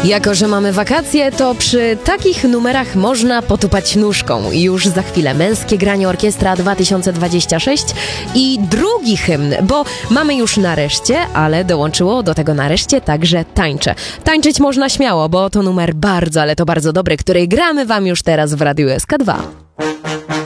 Jako że mamy wakacje, to przy takich numerach można potupać nóżką. Już za chwilę Męskie Granie Orkiestra 2026 i drugi hymn, bo mamy już Nareszcie, ale dołączyło do tego Nareszcie także Tańczę. Tańczyć można śmiało, bo to numer bardzo, ale to bardzo dobry, który gramy wam już teraz w Radiu SK2.